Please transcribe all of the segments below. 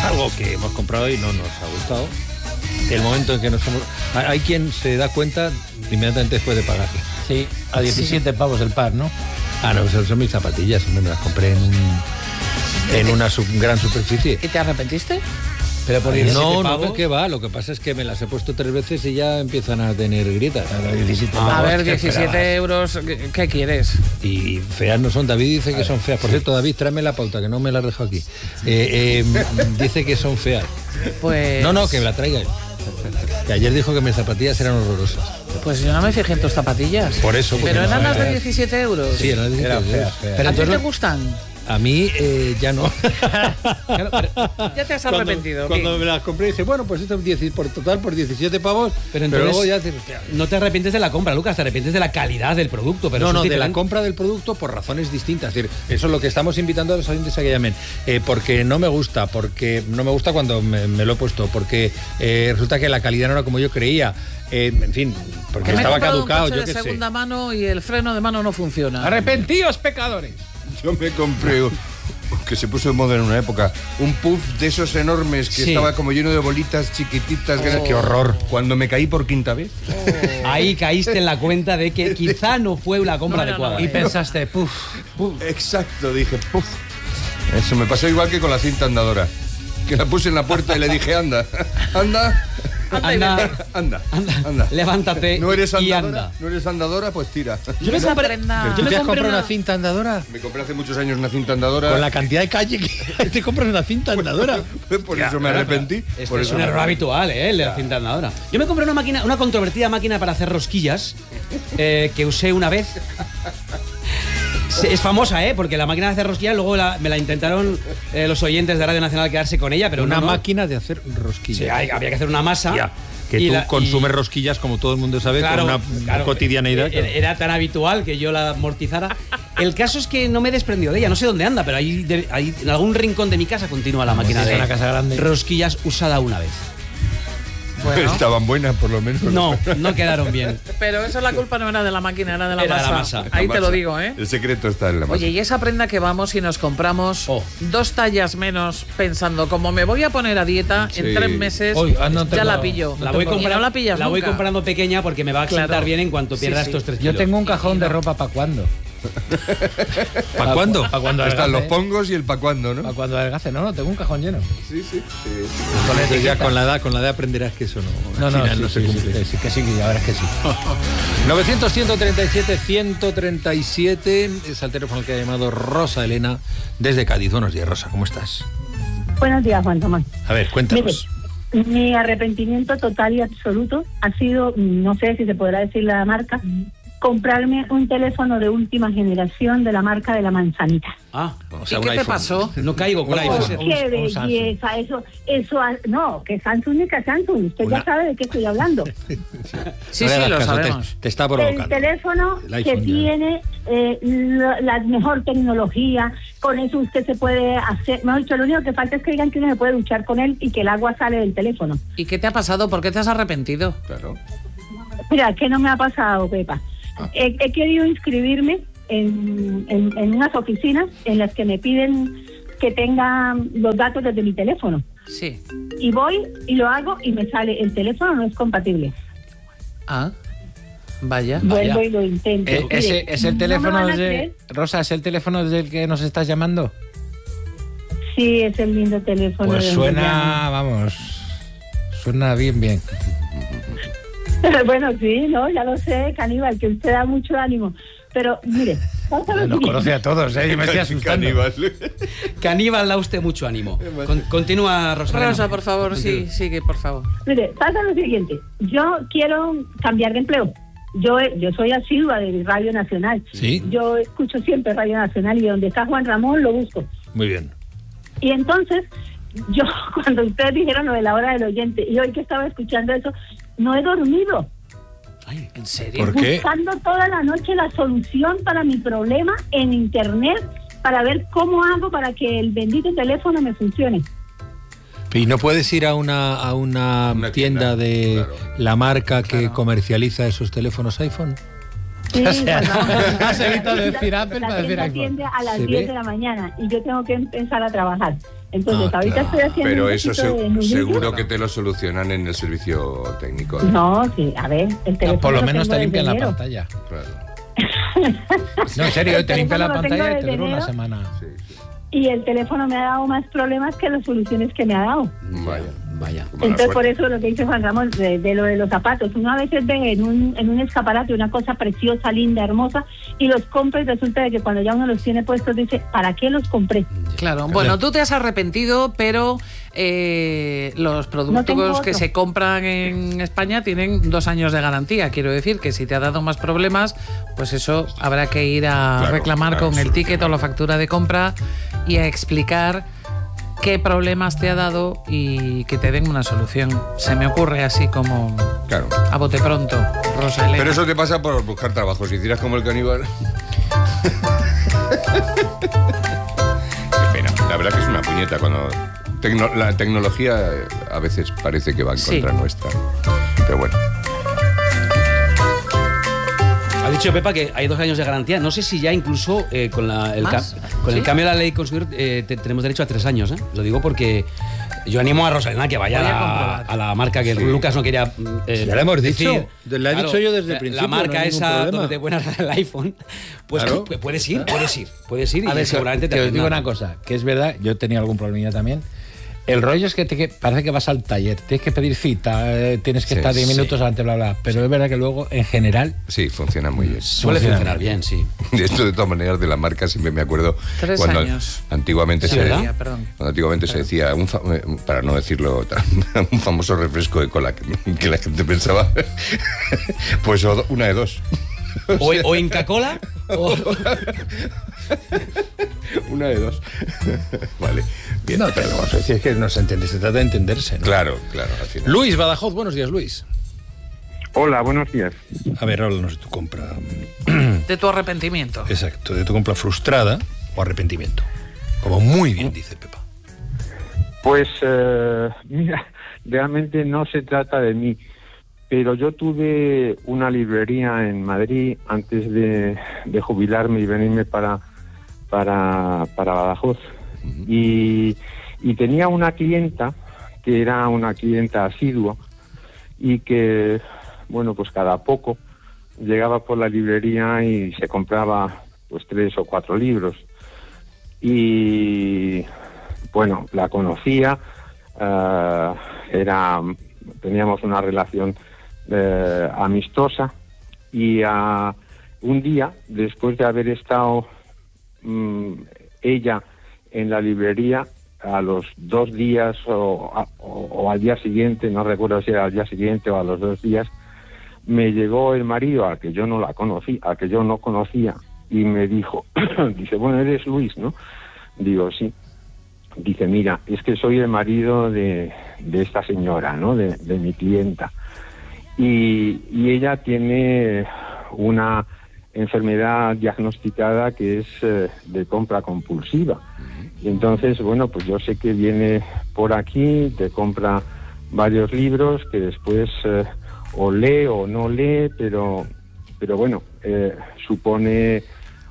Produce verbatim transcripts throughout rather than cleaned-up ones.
algo que hemos comprado y no nos ha gustado. El momento en que nos hemos... Hay quien se da cuenta inmediatamente después de pagarlo. Sí, a diecisiete sí. pavos el par, ¿no? Ah, no, son, son mis zapatillas, me las compré en, un, en una sub, gran superficie. ¿Y te arrepentiste? Pero por no, pavos. No, ¿qué va? Lo que pasa es que me las he puesto tres veces y ya empiezan a tener grietas. A, a ver, diecisiete euros, ¿qué, ¿qué quieres? Y feas no son. David dice que son feas. Por cierto, David, tráeme la pauta, que no me la has dejado aquí. Eh, eh, dice que son feas. Pues... No, no, que me la traiga. Que ayer dijo que mis zapatillas eran horrorosas. Pues yo no me fijé en tus zapatillas. Por eso. Pero eran las de diecisiete euros. Sí, eran de diecisiete euros. Feas, feas. ¿Pero a ti te gustan? A mí eh, ya no. Claro, ya te has arrepentido. Cuando, cuando me las compré dije, bueno, pues esto es por total por diecisiete pavos. Pero, entonces, pero luego ya te, no te arrepientes de la compra, Lucas, te arrepientes de la calidad del producto. Pero no, no, es de la compra del producto por razones distintas. Es decir, eso es lo que estamos invitando a los oyentes a que llamen. Eh, porque no me gusta, porque no me gusta cuando me, me lo he puesto, porque eh, resulta que la calidad no era como yo creía. Eh, en fin, porque que estaba me he caducado. Un coche yo de qué segunda sé. mano y el freno de mano no funciona. ¡Arrepentíos, pecadores! Yo me compré, que se puso de moda en una época, un puff de esos enormes que sí. estaba como lleno de bolitas chiquititas. Oh. ¡Qué horror! Cuando me caí por quinta vez. Oh. Ahí caíste en la cuenta de que quizá no fue la compra no, no, adecuada. No, y pensaste, puff, puff. Exacto, dije, puff. Eso me pasó igual que con la cinta andadora. Que la puse en la puerta y le dije, anda, anda. Anda, anda, anda, anda. Levántate ¿No eres andadora? y anda. ¿No eres andadora? Pues tira. Yo me compré una... ¿Tú te has comprado una... una cinta andadora? Me compré hace muchos años una cinta andadora. Con la cantidad de calle que te compras una cinta andadora. Por, por eso me arrepentí. Este por es eso un error habitual, ¿eh? El de la cinta andadora. Yo me compré una máquina, una controvertida máquina para hacer rosquillas eh, que usé una vez. Es famosa, ¿eh? Porque la máquina de hacer rosquillas luego la, me la intentaron eh, los oyentes de Radio Nacional quedarse con ella, pero una no, no. máquina de hacer rosquillas. Sí, hay, había que hacer una masa. Ya, que tú la, consumes y... rosquillas, como todo el mundo sabe, claro, con una claro, cotidianeidad. Era, era tan habitual que yo la amortizara. El caso es que no me he desprendido de ella, no sé dónde anda, pero ahí, de, ahí en algún rincón de mi casa continúa la máquina de una casa grande. Rosquillas usada una vez. Bueno. Estaban buenas, por lo menos. No, no quedaron bien. Pero eso la culpa no era de la máquina, era de la era masa. La masa. Ahí la te masa. lo digo, ¿eh? El secreto está en la masa. Oye, y esa prenda que vamos y nos compramos oh. dos tallas menos, pensando, como me voy a poner a dieta, sí. en tres meses Hoy, ah, no ya tengo, la pillo. La voy, comprar, no la, pillas la voy nunca. comprando pequeña porque me va a sentar claro. bien en cuanto pierda sí, sí. estos tres kilos. Yo tengo un cajón de ropa para cuándo. ¿Para cuándo? Para cuando están los pongos y el para cuándo, ¿no? Para cuando adelgace, no, no, tengo un cajón lleno. Sí, sí. sí. Con eso ya con la edad, con la edad aprenderás que eso no. No, no, final sí, no sí, se cumple. Sí, sí, que sí, ya verás que sí. novecientos, ciento treinta y siete, ciento treinta y siete es el teléfono al que ha llamado Rosa Elena desde Cádiz. Buenos días, Rosa, ¿cómo estás? Buenos días, Juan Tomás. A ver, cuéntanos. Mire, mi arrepentimiento total y absoluto ha sido, no sé si se podrá decir la marca, comprarme un teléfono de última generación de la marca de la manzanita. Ah, o sea, ¿y qué te pasó? No caigo con iPhone. Oh, qué belleza, eso, eso, no, que Samsung ni que Samsung, usted Una... ya sabe de qué estoy hablando. sí, sí, sí lo sabemos. Te, te está provocando. El teléfono el que ya. tiene eh, la, la mejor tecnología, con eso usted se puede hacer, mejor dicho, lo único que falta es que digan que uno se puede duchar con él y que el agua sale del teléfono. ¿Y qué te ha pasado? ¿Por qué te has arrepentido? Claro. Mira, ¿qué no me ha pasado, Pepa? Ah. He, he querido inscribirme en, en, en unas oficinas en las que me piden que tenga los datos desde mi teléfono. Sí. Y voy y lo hago y me sale, el teléfono no es compatible. Ah, vaya. Vuelvo vaya. y lo intento. Eh, Mire, ese, ¿Es el teléfono no de... Rosa, ¿es el teléfono del que nos estás llamando? Sí, es el lindo teléfono. Pues de suena, vamos, suena bien, bien. Bueno, sí, no, ya lo sé, Caníbal, que usted da mucho ánimo. Pero, mire, nos conoce a todos, ¿eh? Yo me estoy asustando. Caníbal. Caníbal da usted mucho ánimo. Con, continúa, Rosa. Rosa, por favor, continúa. sí, sigue, por favor. Mire, pasa lo siguiente. Yo quiero cambiar de empleo. Yo yo soy asidua de Radio Nacional. Sí. Yo escucho siempre Radio Nacional y donde está Juan Ramón lo busco. Muy bien. Y entonces, yo, cuando ustedes dijeron lo de la hora del oyente, y hoy que estaba escuchando eso, no he dormido. Ay, ¿en serio? ¿Por qué? Buscando toda la noche la solución para mi problema en internet para ver cómo hago para que el bendito teléfono me funcione. ¿Y no puedes ir a una, a una, una tienda, tienda de claro. la marca que claro. comercializa esos teléfonos iPhone? Sí, o sea, no, has evitado decir Apple la para decir tienda iPhone. atiende a las diez de la mañana y yo tengo que empezar a trabajar. Entonces, Ah, ahorita claro. estoy haciendo Pero un eso poquito se- de nudillo. seguro que te lo solucionan en el servicio técnico. No, sí, a ver, el teléfono Por lo lo menos tengo te limpian desde la enero. pantalla. Claro. No, en serio, El te limpian la teléfono lo pantalla tengo y te desde dura una enero. semana. Sí, sí. Y el teléfono me ha dado más problemas que las soluciones que me ha dado. Vaya. Vaya. Mala Entonces, por suerte. eso lo que dice Juan Ramón, de, de lo de los zapatos. Uno a veces ve en un, en un escaparate una cosa preciosa, linda, hermosa, y los compra y resulta de que cuando ya uno los tiene puestos dice, ¿para qué los compré? Claro, bueno, tú te has arrepentido, pero eh, los tengo productos que otro. se compran en España tienen dos años de garantía. Quiero decir que si te ha dado más problemas, pues eso habrá que ir a Claro, reclamar claro, con el ticket o la factura de compra y a explicar qué problemas te ha dado y que te den una solución. Se me ocurre así como Claro. a bote pronto, Rosa Elena. Pero eso te pasa por buscar trabajo. Si hicieras como el caníbal. Qué pena. La verdad que es una puñeta cuando tecno- la tecnología eh, a veces parece que va en Sí. contra nuestra. Pero bueno. Ha dicho Pepa que hay dos años de garantía. No sé si ya incluso eh, con, la, el, ¿Más? ca- con ¿Sí? el cambio de la ley consumidor eh, te- tenemos derecho a tres años. ¿eh? Lo digo porque yo animo a Rosalena que vaya Voy a a, comprobar. a la marca que Sí. Lucas no quería. eh, Ya lo hemos decir. dicho. Le he dicho yo desde el la- principio, La marca no hay ningún esa problema. donde te buenas el iPhone. Pues Claro. que- puedes ir, puedes ir, puedes ir y A ver, seguramente que te os digo atiendan. una cosa, que es verdad, yo he tenido algún problemilla también. El rollo es que, te, que parece que vas al taller, tienes que pedir cita, eh, tienes que Sí, estar diez sí. minutos antes, bla, bla. Pero es verdad que luego, en general, Sí, funciona muy bien. Suele funciona funcionar bien. bien, sí. De esto, de todas maneras, de la marca siempre me acuerdo. Tres cuando años. Antiguamente Sí, se ¿verdad? decía, Perdón. cuando antiguamente se decía, un fa- eh, para no decirlo, un famoso refresco de cola que, que la gente pensaba. Pues o do- una de dos. O, o Inca Cola o. Una de dos. Vale. Bien. no, pero vamos a decir que no se entiende, se trata de entenderse, ¿no? Claro, claro, al final. Luis Badajoz, buenos días, Luis. Hola, buenos días. A ver, háblanos de tu compra. De tu arrepentimiento. Exacto, de tu compra frustrada o arrepentimiento. Como muy bien dice Pepa. Pues, eh, mira, realmente no se trata de mí, pero yo tuve una librería en Madrid antes de, de jubilarme y venirme para, para, para Badajoz. Y, y tenía una clienta que era una clienta asidua y que, bueno, pues cada poco llegaba por la librería y se compraba pues tres o cuatro libros. Y bueno, la conocía, eh, era, teníamos una relación eh, amistosa y ah, un día, después de haber estado mm, ella en la librería, a los dos días o, a- o- o al día siguiente, no recuerdo si era al día siguiente o a los dos días, me llegó el marido a que yo no la conocí, a que yo no conocía, y me dijo, dice, bueno, eres Luis, ¿no? Digo, sí. Dice, mira, es que soy el marido de, de esta señora, ¿no? De, de mi clienta. Y, y ella tiene una enfermedad diagnosticada que es eh, de compra compulsiva. Y entonces, bueno, pues yo sé que viene por aquí, te compra varios libros que después eh, o lee o no lee, pero, pero bueno, eh, supone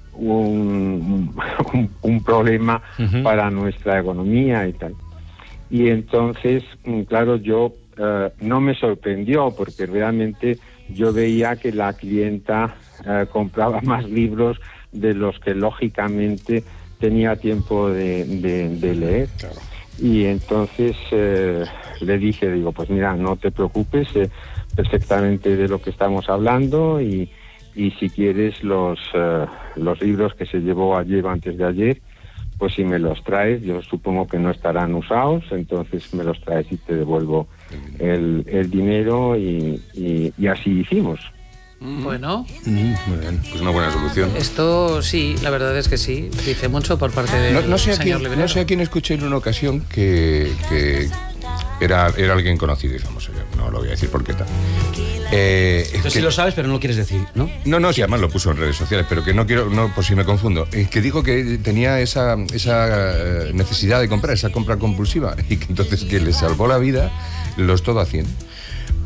un, un, un problema Ujú. para nuestra economía y tal. Y entonces, mm, claro, yo eh, no me sorprendió porque realmente yo veía que la clienta eh, compraba más libros de los que lógicamente tenía tiempo de, de, de leer. Y entonces eh, le dije, digo, pues mira, no te preocupes, sé perfectamente de lo que estamos hablando y, y si quieres los, eh, los libros que se llevó ayer o antes de ayer, pues si me los traes, yo supongo que no estarán usados, entonces me los traes y te devuelvo el, el dinero y, y, y así hicimos. Bueno, Muy bien. Pues una buena solución. esto sí, la verdad es que sí, dice mucho por parte del No, no sé a señor quién, librero. no sé a quién escuché en una ocasión que, que era, era alguien conocido y famoso. Yo no lo voy a decir porque tal. Eh, Tú sí que- lo sabes, pero no lo quieres decir, ¿no? No, no, si además lo puso en redes sociales, pero que no quiero, no, por si me confundo, eh, que dijo que tenía esa, esa eh, necesidad de comprar, esa compra compulsiva, y que entonces que le salvó la vida los todo a cien.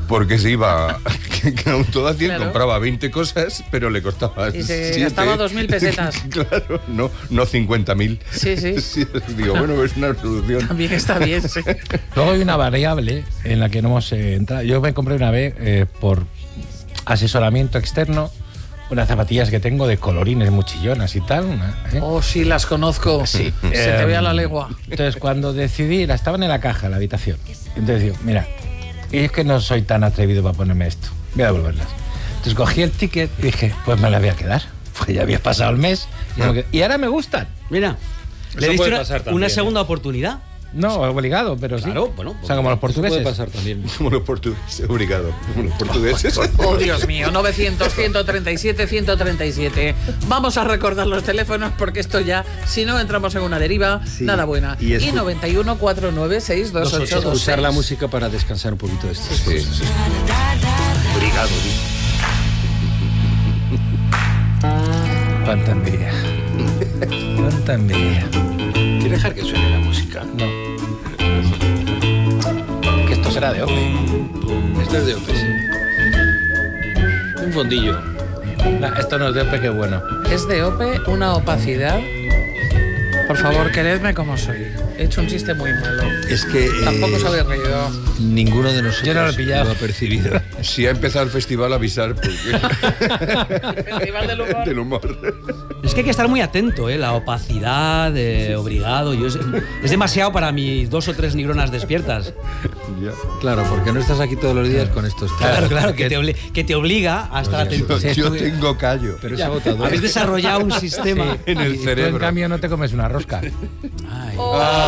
Porque se iba a un todo a cien, Claro. compraba veinte cosas, pero le costaba Y se siete. gastaba dos mil pesetas. Claro, no, no cincuenta mil. Sí, sí. Digo, bueno, es una solución. También está bien, sí. Luego hay una variable en la que no hemos eh, entrado. Yo me compré una vez eh, por asesoramiento externo unas zapatillas que tengo de colorines muy chillonas y tal. Una, ¿eh? Oh, sí, las conozco. Sí. Se te Eh, ve a la legua. Entonces, cuando decidí, la estaban en la caja, en la habitación. Entonces digo, mira, y es que no soy tan atrevido para ponerme esto. Voy a devolverlas. Entonces cogí el ticket y dije, pues me las voy a quedar. Pues ya había pasado el mes. Y, no me qued- y ahora me gustan. Mira, Eso le diste puede una, pasar también, una ¿eh? segunda oportunidad. No, obligado, pero sí. Claro, bueno, O sea, como los portugueses. Puede pasar también. Como los portugueses, obligado. Como los portugueses. Oh, Dios mío, novecientos, ciento treinta y siete, ciento treinta y siete. Vamos a recordar los teléfonos porque esto ya, si no entramos en una deriva, Sí. nada buena. Y Y, escu- noventa y uno, cuatrocientos noventa y seis, veintiocho veintiséis. Escuchar la música para descansar un poquito de esto. Sí, sí. Obligado, Cuánta envidia. Cuánta envidia. ¿Quieres dejar que suene la música? No. Que esto será de Ope. Esto es de Ope, sí. Un fondillo. No, esto no es de Ope, qué bueno. Es de Ope una opacidad. Por favor, queredme como soy. He hecho un chiste muy malo. Es que... Tampoco eh, os habéis reído. Ninguno de nosotros Yo no lo he pillado. lo ha percibido. Si ha empezado el festival, avisar. Porque... Festival del humor. del humor. Es que hay que estar muy atento, ¿eh? La opacidad, de obligado. Yo es, es demasiado para mis dos o tres neuronas despiertas. Ya. Claro, porque no estás aquí todos los días con estos temas. Claro, claro, que te, obli- que te obliga a estar atento. Yo, Sí, yo estuve- tengo callo. Pero es agotador. Habéis desarrollado un sistema. En el Y tú, cerebro. en cambio, no te comes una rosca. Ay.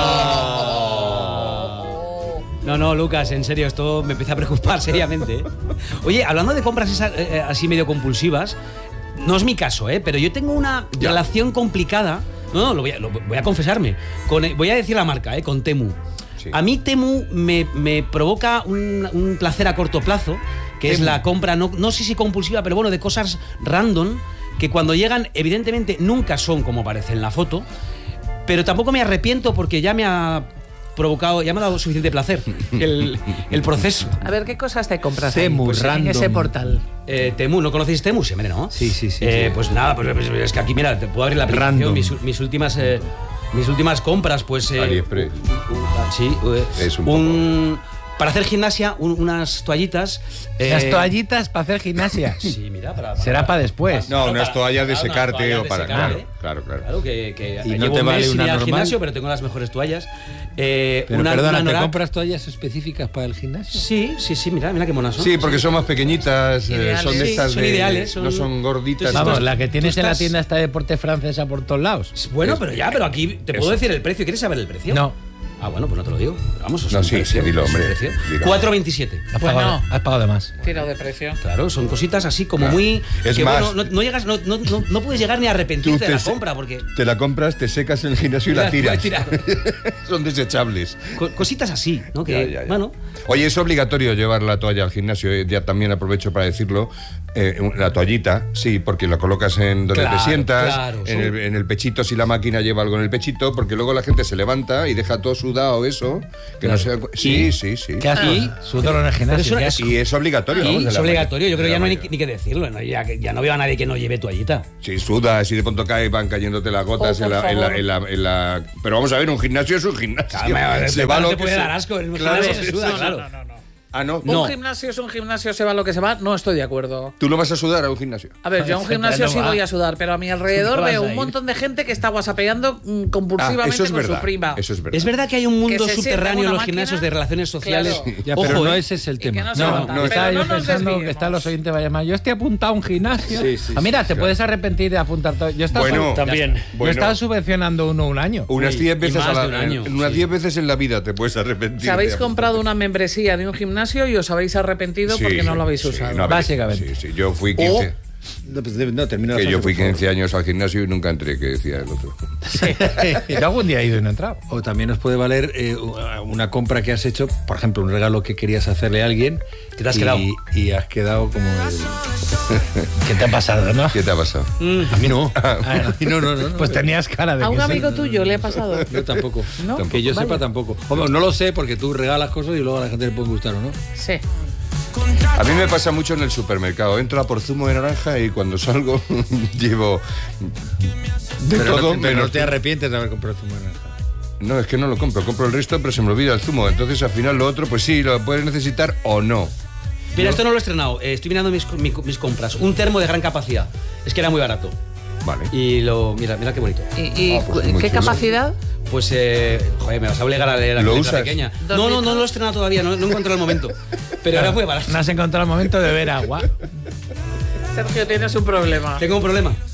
Oh. No, no, Lucas, en serio, esto me empieza a preocupar seriamente. ¿eh? Oye, hablando de compras esas, eh, así medio compulsivas, no es mi caso, ¿eh? Pero yo tengo una Ya. relación complicada. No, no, lo voy a, lo voy a confesarme. Con, eh, voy a decir la marca, ¿eh? Con Temu. Sí. A mí Temu me, me provoca un, un placer a corto plazo, que es la compra, no, no sé si compulsiva, pero bueno, de cosas random, que cuando llegan, evidentemente, nunca son como aparece en la foto, pero tampoco me arrepiento porque ya me ha provocado, ya me ha dado suficiente placer el, el proceso. A ver, ¿qué cosas te compras Temu, ahí, pues, en random. ese portal? Eh, Temu, ¿no conocéis Temu? Sí, hombre, ¿no? Sí, sí, sí, Eh, sí. Pues nada, pues, pues, es que aquí, mira, te puedo abrir la aplicación, Random. mis, mis últimas... eh, mis últimas compras, pues... eh, AliExpress. Sí, eh, Es un un- para hacer gimnasia, un- unas toallitas... eh, Las toallitas para hacer gimnasia. Sí, mira, para... para- Será para después. No, Claro, unas para- toallas de claro, unas secarte toallas o de para. secar, Claro, ¿eh? claro, claro. Claro, que, que ¿Y no llevo te un vale mes sin una ir al normal? gimnasio, pero tengo las mejores toallas. Eh, Pero una, perdona, una ¿te Norak- compras toallas específicas para el gimnasio? Sí, sí, sí, mira, mira qué monas son. Sí, porque son más pequeñitas, eh, Ideales. son de Sí, estas son de- ideales, son- no son gorditas. Entonces, Vamos, tú- la que tú tienes en la estás- tienda esta de deporte francesa por todos lados. Bueno, pero ya, pero aquí te puedo Eso. decir el precio. ¿Quieres saber el precio? No. Ah, bueno, pues no te lo digo. Vamos, es No, un sí, precio, sí, dilo, es un hombre, precio. dilo. cuatro veintisiete. Has, Bueno. pagado, has pagado de más. Tiro de precio. Claro, son cositas así como Claro. muy... Es que, más- bueno, no, no llegas, no, no, no, no puedes llegar ni a arrepentirte de la se- compra, porque... te la compras, te secas en el gimnasio y la La tiras. puedes Son desechables. Co- cositas así, ¿no? Que, Ya, ya, ya. bueno... Oye, es obligatorio llevar la toalla al gimnasio, eh, ya también aprovecho para decirlo. eh, la toallita, sí, porque la colocas en donde Claro, te sientas, claro, en, son- el, en el pechito si la máquina lleva algo en el pechito, porque luego la gente se levanta y deja todo sudado eso, que no sea... Sí, sí, sí. ¿Qué haces? Sudor en el gimnasio. Pero ¿qué eso- haces? Y es obligatorio. Y vamos, de es la obligatorio, yo creo que de ya la no hay ni, mañana. ni que decirlo, ¿no? Ya, que- ya no veo a nadie que no lleve toallita. Sí, sudas y de pronto cae, van cayéndote las gotas Oh, en, por la, en, la, favor. en, la, en la- Pero vamos a ver, un gimnasio es un gimnasio. Claro, se te- va no lo te que puede se- dar asco, en un Claro, gimnasio se suda, sí. claro. Ah, no. No. Un gimnasio es un gimnasio, se va lo que se va. No estoy de acuerdo. ¿Tú no vas a sudar a un gimnasio? A ver, yo a un gimnasio No sí va. voy a sudar, pero a mi alrededor No vas veo a un ir. montón de gente que está whatsappeando mm, compulsivamente Ah, eso es con verdad. su prima. Eso es verdad. Es verdad que hay un mundo Que se sienta subterráneo en una los máquina, gimnasios de relaciones sociales. claro. Ya, Ojo, pero no ¿eh? ese es el Y que tema. no se No, nota. no, Pero estaba no yo nos pensando que desviemos. están los oyentes vayan más. Yo estoy apuntado a un gimnasio. Sí, sí, Ah, mira, sí, te claro. puedes arrepentir de apuntar todo. Yo estaba, Bueno, También. yo Bueno. estaba subvencionando uno un año. Unas Uy, diez y veces más a la, de un año, en- unas sí. diez veces en la vida te puedes arrepentir. Si habéis de- comprado una membresía de un gimnasio y os habéis arrepentido Sí, porque no lo habéis sí, usado. no, a ver, Básicamente. Sí, sí, yo fui quince. No, pues, no, termina la Que yo frase, fui por favor. quince años al gimnasio y nunca entré, que decía el otro. Yo algún día he ido y no he entrado. O también os puede valer eh, una compra que has hecho, por ejemplo, un regalo que querías hacerle a alguien. Que te has y, quedado. Y has quedado como el... ¿Qué te ha pasado, no? ¿Qué te ha pasado? A mí no. A mí no, no, no. no. Pues tenías cara de A que un sí. amigo tuyo le ha pasado. Yo tampoco. ¿No? Que yo Vaya. sepa tampoco. Hombre, no lo sé porque tú regalas cosas y luego a la gente le puede gustar o no. Sí. A mí me pasa mucho en el supermercado. Entro a por zumo de naranja y cuando salgo llevo de pero todo no te, pero menos no te arrepientes de haber comprado zumo de naranja. No, es que no lo compro. Compro el resto, pero se me olvida el zumo. Entonces, al final, lo otro, pues sí, lo puedes necesitar o no. Mira, ¿No? esto no lo he estrenado. Eh, estoy mirando mis, mi- mis compras. Un termo de gran capacidad. Es que era muy barato. Vale. Y lo... Mira, mira qué bonito. ¿Y, y Ah, pues muy qué chulo. capacidad? Pues, eh, joder, me vas a obligar a leer la ¿Lo letra usas? pequeña. ¿Dos No, no, litros? no lo he estrenado todavía. No, no he encontrado el momento. Pero era muy barato. No has encontrado el momento de beber agua. Sergio, tienes un problema. Tengo un problema.